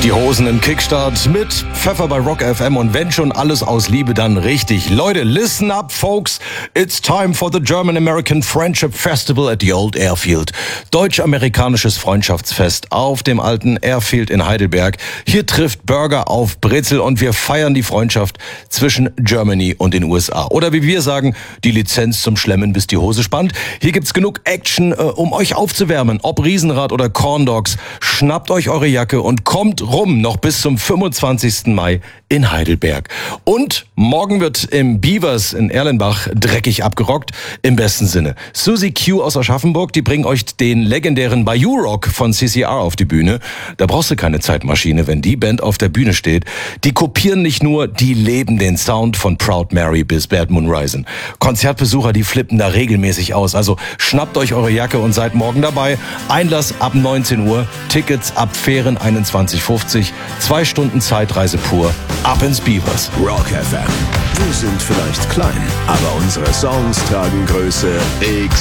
Die Hosen im Kickstart mit Pfeffer bei Rock FM und wenn schon alles aus Liebe, dann richtig. Leute, listen up, folks. It's time for the German-American Friendship Festival at the Old Airfield. Deutsch-amerikanisches Freundschaftsfest auf dem alten Airfield in Heidelberg. Hier trifft Burger auf Brezel und wir feiern die Freundschaft zwischen Germany und den USA. Oder wie wir sagen, die Lizenz zum Schlemmen, bis die Hose spannt. Hier gibt's genug Action, um euch aufzuwärmen. Ob Riesenrad oder Corn Dogs. Schnappt euch eure Jacke und kommt rum, noch bis zum 25. Mai in Heidelberg. Und morgen wird im Beavers in Erlenbach dreckig abgerockt, im besten Sinne. Susie Q aus Aschaffenburg, die bringen euch den legendären Bayou Rock von CCR auf die Bühne. Da brauchst du keine Zeitmaschine, wenn die Band auf der Bühne steht. Die kopieren nicht nur, die leben den Sound von Proud Mary bis Bad Moon Rising. Konzertbesucher, die flippen da regelmäßig aus. Also schnappt euch eure Jacke und seid morgen dabei. Einlass ab 19 Uhr, Tickets ab Fähren 21,50. 2 Stunden Zeitreise pur. Ab ins Beavers. Rock FM. Wir sind vielleicht klein, aber unsere Songs tragen Größe X